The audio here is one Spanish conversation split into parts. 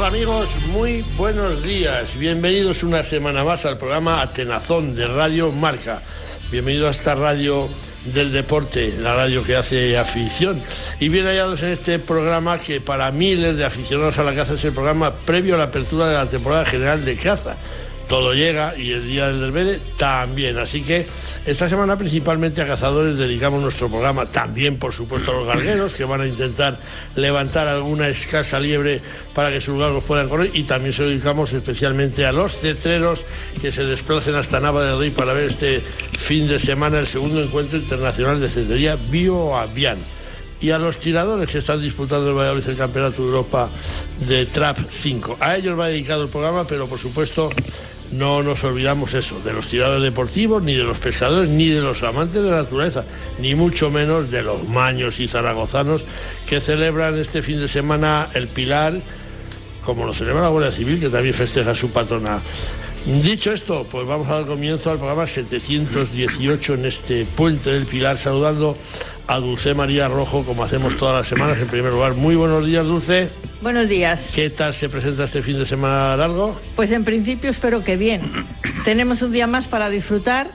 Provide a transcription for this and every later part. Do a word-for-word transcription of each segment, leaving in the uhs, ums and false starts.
amigos, muy buenos días. Bienvenidos una semana más al programa Atenazón de Radio Marca. Bienvenido a esta radio del deporte, la radio que hace afición. Y bien hallados en este programa que para miles de aficionados a la caza es el programa previo a la apertura de la temporada general de caza. Todo llega y el día del Delvede también. Así que esta semana principalmente a cazadores dedicamos nuestro programa. También, por supuesto, a los galgueros que van a intentar levantar alguna escasa liebre para que sus galgos puedan correr. Y también se lo dedicamos especialmente a los cetreros que se desplacen hasta Nava del Rey para ver este fin de semana el segundo encuentro internacional de cetrería Bioavian. Y a los tiradores que están disputando el Valladolid el Campeonato de Europa de Trap cinco. A ellos va dedicado el programa, pero por supuesto no nos olvidamos eso, de los tiradores deportivos, ni de los pescadores, ni de los amantes de la naturaleza, ni mucho menos de los maños y zaragozanos que celebran este fin de semana el Pilar, como lo celebra la Guardia Civil, que también festeja su patrona. Dicho esto, pues vamos a dar comienzo al programa setecientos dieciocho en este Puente del Pilar, saludando a Dulce María Rojo, como hacemos todas las semanas. En primer lugar, muy buenos días, Dulce. Buenos días. ¿Qué tal se presenta este fin de semana largo? Pues en principio espero que bien. Tenemos un día más para disfrutar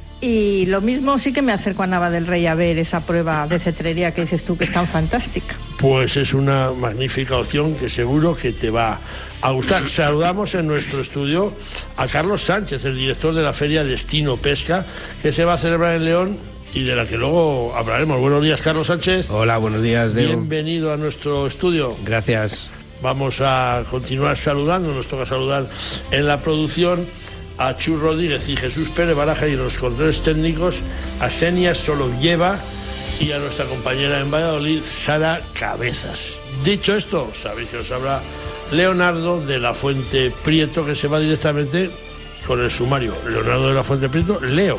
y lo mismo sí que me acerco a Nava del Rey a ver esa prueba de cetrería que dices tú que es tan fantástica. Pues es una magnífica opción que seguro que te va a gustar. Saludamos en nuestro estudio a Carlos Sánchez, el director de la Feria Destino Pesca, que se va a celebrar en León y de la que luego hablaremos. Buenos días, Carlos Sánchez. Hola, buenos días, Leo. Bienvenido a nuestro estudio. Gracias. Vamos a continuar saludando, nos toca saludar en la producción a Chus Rodríguez y Jesús Pérez Baraja, y en los controles técnicos a Xenia Solovieva y a nuestra compañera en Valladolid, Sara Cabezas. Dicho esto, sabéis que os habla Leonardo de la Fuente Prieto, que se va directamente con el sumario. Leonardo de la Fuente Prieto, Leo.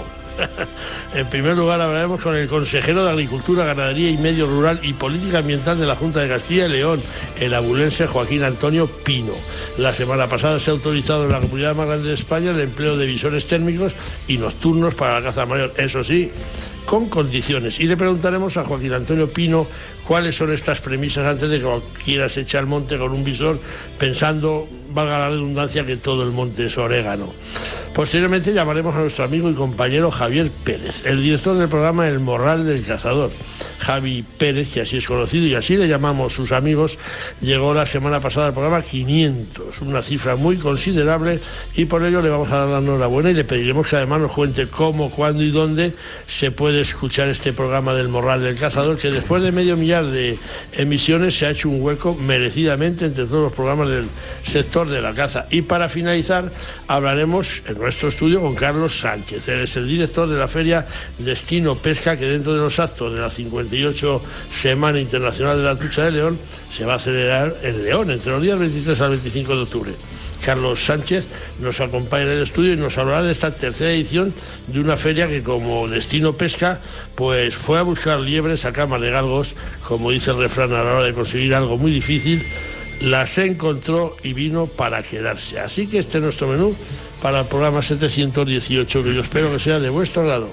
En primer lugar hablaremos con el consejero de Agricultura, Ganadería y Medio Rural y Política Ambiental de la Junta de Castilla y León, el abulense Joaquín Antonio Pino. La semana pasada se ha autorizado en la comunidad más grande de España el empleo de visores térmicos y nocturnos para la caza mayor, eso sí, con condiciones. Y le preguntaremos a Joaquín Antonio Pino cuáles son estas premisas antes de que cualquiera se eche al monte con un visor pensando, valga la redundancia, que todo el monte es orégano. Posteriormente llamaremos a nuestro amigo y compañero Javier Pérez, el director del programa El Morral del Cazador. Javi Pérez, que así es conocido y así le llamamos sus amigos, llegó la semana pasada al programa quinientos, una cifra muy considerable, y por ello le vamos a dar la enhorabuena y le pediremos que además nos cuente cómo, cuándo y dónde se puede escuchar este programa del Morral del Cazador, que después de medio millar de emisiones se ha hecho un hueco merecidamente entre todos los programas del sector de la caza. Y para finalizar hablaremos en nuestro estudio con Carlos Sánchez. Él es el director de la Feria Destino Pesca, que dentro de los actos de la cincuenta y ocho Semana Internacional de la Trucha de León se va a celebrar en León entre los días veintitrés al veinticinco de octubre. Carlos Sánchez nos acompaña en el estudio y nos hablará de esta tercera edición de una feria que, como Destino Pesca, pues fue a buscar liebres a camas de galgos, como dice el refrán, a la hora de conseguir algo muy difícil, las encontró y vino para quedarse. Así que este es nuestro menú para el programa setecientos dieciocho, que yo espero que sea de vuestro agrado.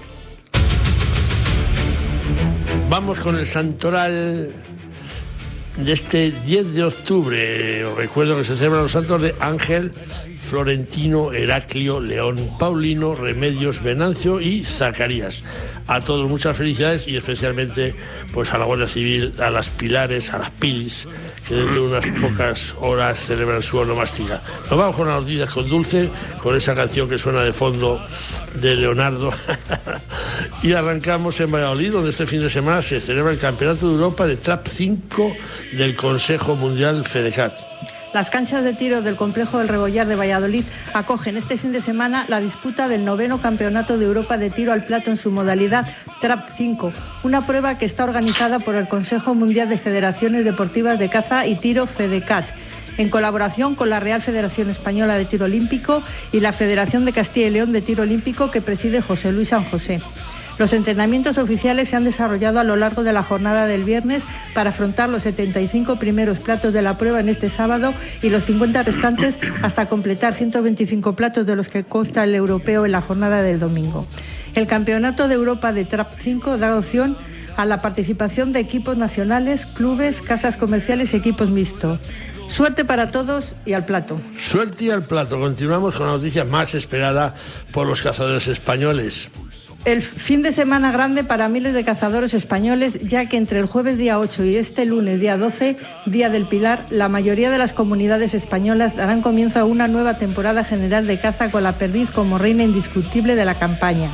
Vamos con el santoral de este diez de octubre. Os recuerdo que se celebran los santos de Ángel, Florentino, Heraclio, León, Paulino, Remedios, Venancio y Zacarías. A todos muchas felicidades y especialmente pues a la Guardia Civil, a las Pilares, a las Pilis, que dentro de unas pocas horas celebran su onomástica. Nos vamos con las noticias con Dulce, con esa canción que suena de fondo de Leonardo. Y arrancamos en Valladolid, donde este fin de semana se celebra el Campeonato de Europa de Trap cinco del Consejo Mundial FEDECAT. Las canchas de tiro del complejo del Rebollar de Valladolid acogen este fin de semana la disputa del noveno Campeonato de Europa de Tiro al Plato en su modalidad Trap cinco, una prueba que está organizada por el Consejo Mundial de Federaciones Deportivas de Caza y Tiro FEDECAT, en colaboración con la Real Federación Española de Tiro Olímpico y la Federación de Castilla y León de Tiro Olímpico, que preside José Luis San José. Los entrenamientos oficiales se han desarrollado a lo largo de la jornada del viernes para afrontar los setenta y cinco primeros platos de la prueba en este sábado y los cincuenta restantes hasta completar ciento veinticinco platos de los que consta el europeo en la jornada del domingo. El Campeonato de Europa de Trap cinco da opción a la participación de equipos nacionales, clubes, casas comerciales y equipos mixtos. Suerte para todos y al plato. Suerte y al plato. Continuamos con la noticia más esperada por los cazadores españoles. El fin de semana grande para miles de cazadores españoles, ya que entre el jueves día ocho y este lunes día doce, Día del Pilar, la mayoría de las comunidades españolas darán comienzo a una nueva temporada general de caza con la perdiz como reina indiscutible de la campaña.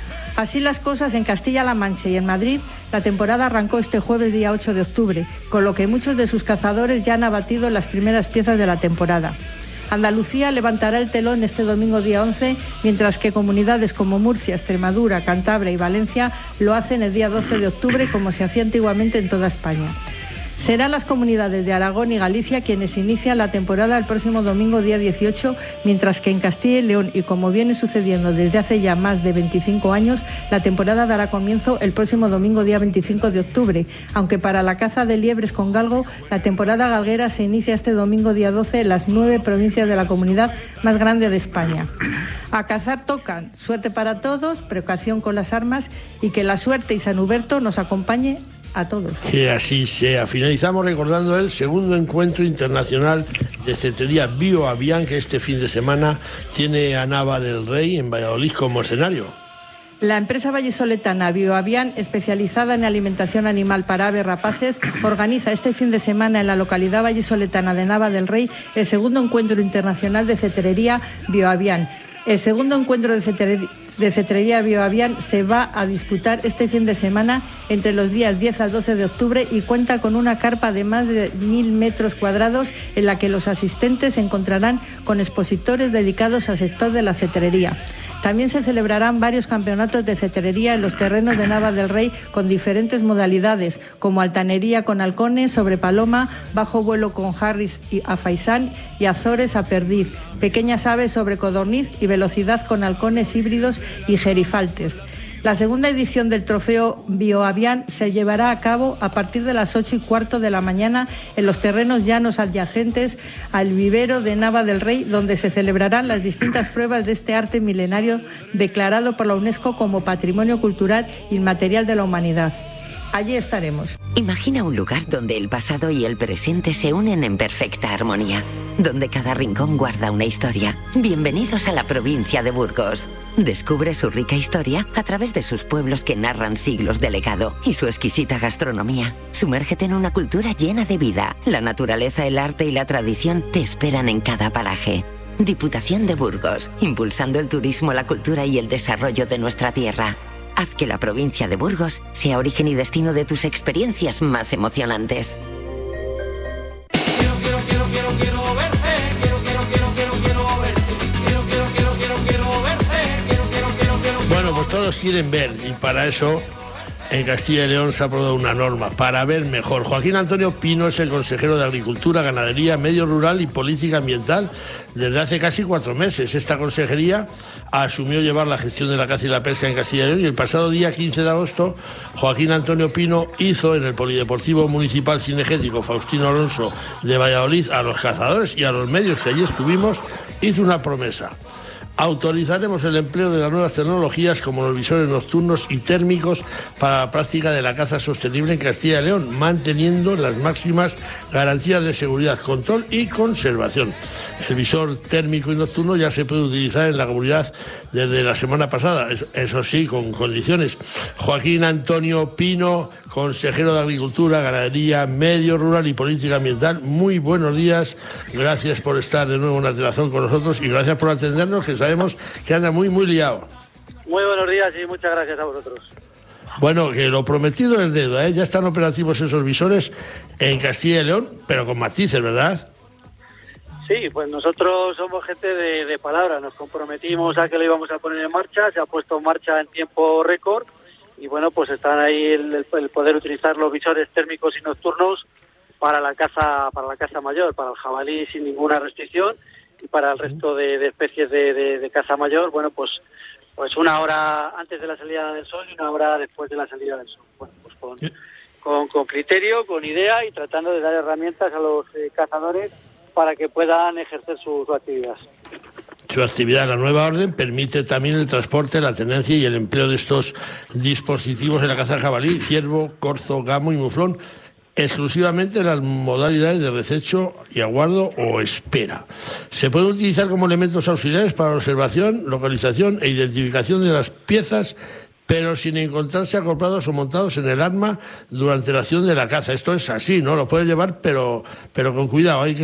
Así las cosas, en Castilla-La Mancha y en Madrid, la temporada arrancó este jueves día ocho de octubre, con lo que muchos de sus cazadores ya han abatido las primeras piezas de la temporada. Andalucía levantará el telón este domingo día once, mientras que comunidades como Murcia, Extremadura, Cantabria y Valencia lo hacen el día doce de octubre, como se hacía antiguamente en toda España. Serán las comunidades de Aragón y Galicia quienes inician la temporada el próximo domingo día dieciocho, mientras que en Castilla y León, y como viene sucediendo desde hace ya más de veinticinco años, la temporada dará comienzo el próximo domingo día veinticinco de octubre, aunque para la caza de liebres con galgo, la temporada galguera se inicia este domingo día doce en las nueve provincias de la comunidad más grande de España. A cazar tocan, suerte para todos, precaución con las armas y que la suerte y San Huberto nos acompañe a todos. Que así sea. Finalizamos recordando el segundo encuentro internacional de cetrería Bioavian, que este fin de semana tiene a Nava del Rey en Valladolid como escenario. La empresa vallisoletana Bioavian, especializada en alimentación animal para aves rapaces, organiza este fin de semana en la localidad vallisoletana de Nava del Rey el segundo encuentro internacional de cetrería Bioavian. El segundo encuentro de cetrería de cetrería Bioavian se va a disputar este fin de semana entre los días diez al doce de octubre y cuenta con una carpa de más de mil metros cuadrados en la que los asistentes se encontrarán con expositores dedicados al sector de la cetrería. También se celebrarán varios campeonatos de cetrería en los terrenos de Nava del Rey con diferentes modalidades, como altanería con halcones sobre paloma, bajo vuelo con harris y a faisán y azores a perdiz, pequeñas aves sobre codorniz y velocidad con halcones híbridos y gerifaltes. La segunda edición del trofeo Bioavian se llevará a cabo a partir de las ocho y cuarto de la mañana en los terrenos llanos adyacentes al vivero de Nava del Rey, donde se celebrarán las distintas pruebas de este arte milenario declarado por la UNESCO como Patrimonio Cultural Inmaterial de la Humanidad. Allí estaremos. Imagina un lugar donde el pasado y el presente se unen en perfecta armonía, donde cada rincón guarda una historia. Bienvenidos a la provincia de Burgos. Descubre su rica historia a través de sus pueblos que narran siglos de legado y su exquisita gastronomía. Sumérgete en una cultura llena de vida. La naturaleza, el arte y la tradición te esperan en cada paraje. Diputación de Burgos, impulsando el turismo, la cultura y el desarrollo de nuestra tierra. Haz que la provincia de Burgos sea origen y destino de tus experiencias más emocionantes. Quiero, quiero, quiero, quiero, quiero verte. Quiero, quiero, quiero, quiero, quiero verte. Quiero, quiero, quiero, quiero, quiero verte. Quiero, quiero, quiero, quiero. Bueno, pues todos quieren ver y para eso en Castilla y León se ha aprobado una norma para ver mejor. Joaquín Antonio Pino es el consejero de Agricultura, Ganadería, Medio Rural y Política Ambiental desde hace casi cuatro meses. Esta consejería asumió llevar la gestión de la caza y la pesca en Castilla y León y el pasado día quince de agosto Joaquín Antonio Pino hizo en el Polideportivo Municipal Cinegético Faustino Alonso de Valladolid a los cazadores y a los medios que allí estuvimos, hizo una promesa. Autorizaremos el empleo de las nuevas tecnologías como los visores nocturnos y térmicos para la práctica de la caza sostenible en Castilla y León, manteniendo las máximas garantías de seguridad, control y conservación. El visor térmico y nocturno ya se puede utilizar en la comunidad desde la semana pasada, eso sí, con condiciones. Joaquín Antonio Pino, consejero de Agricultura, Ganadería, Medio Rural y Política Ambiental, muy buenos días, gracias por estar de nuevo en la telazón con nosotros y gracias por atendernos, que sabemos que anda muy, muy liado. Muy buenos días y muchas gracias a vosotros. Bueno, que lo prometido es deuda, ¿eh? Ya están operativos esos visores en Castilla y León, pero con matices, ¿verdad? Sí, pues nosotros somos gente de, de palabra, nos comprometimos a que lo íbamos a poner en marcha, se ha puesto en marcha en tiempo récord y bueno, pues están ahí el, el poder utilizar los visores térmicos y nocturnos para la caza, para la caza mayor, para el jabalí sin ninguna restricción y para el resto de, de especies de, de, de caza mayor, bueno, pues pues una hora antes de la salida del sol y una hora después de la salida del sol. Bueno, pues con, con, con criterio, con idea y tratando de dar herramientas a los eh, cazadores para que puedan ejercer su, su actividad. su actividad. La nueva orden permite también el transporte, la tenencia y el empleo de estos dispositivos en la caza de jabalí, ciervo, corzo, gamo y muflón, exclusivamente en las modalidades de rececho y aguardo o espera. Se pueden utilizar como elementos auxiliares para observación, localización e identificación de las piezas, pero sin encontrarse acoplados o montados en el arma durante la acción de la caza. Esto es así, ¿no? Lo puedes llevar, pero, pero con cuidado. Hay que